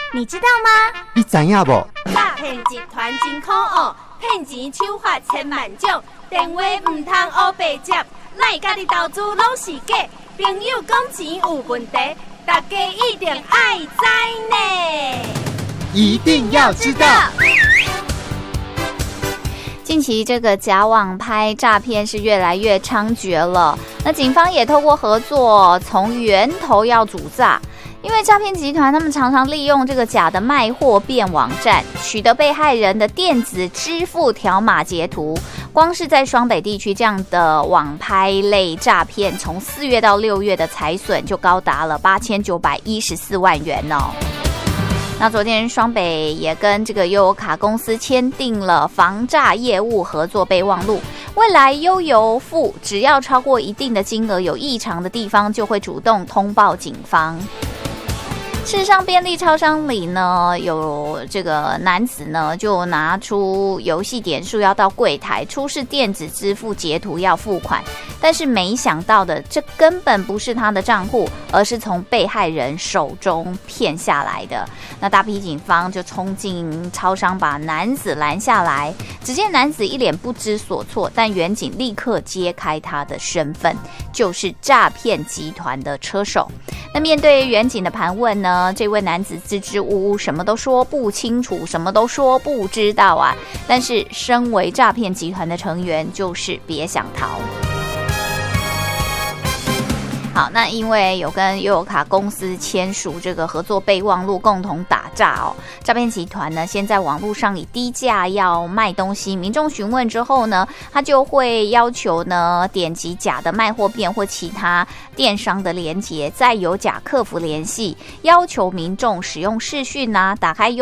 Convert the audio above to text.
你知道吗？ 你知影无？ 诈骗集团真可恶，骗钱手法千万种，电话唔通黑白接，咱家己投资拢是假，朋友讲钱有问题，大家一定爱知呢， 一定要知道。 近期这个假网拍诈骗是越来越猖獗了，那警方也透过合作，从源头要阻诈。因为诈骗集团他们常常利用这个假的卖货变网站，取得被害人的电子支付条码截图。光是在双北地区这样的网拍类诈骗，从4月到6月的财损就高达了8914万元哦。那昨天双北也跟这个悠游卡公司签订了防诈业务合作备忘录，未来悠游付只要超过一定的金额有异常的地方，就会主动通报警方。事实上，便利超商里呢，有这个男子呢，就拿出游戏点数要到柜台出示电子支付截图要付款，但是没想到的，这根本不是他的账户，而是从被害人手中骗下来的。那大批警方就冲进超商把男子拦下来，只见男子一脸不知所措，但员警立刻揭开他的身份，就是诈骗集团的车手。那面对员警的盘问呢，这位男子支支吾吾，什么都说不清楚，什么都说不知道啊。但是身为诈骗集团的成员，就是别想逃。好，那因为有跟悠游卡公司签署这个合作备忘录，共同打诈哦。诈骗集团呢，先在网络上以低价要卖东西，民众询问之后呢，他就会要求呢点击假的卖货店或其他电商的连结，再由假客服联系，要求民众使用视讯啊，打开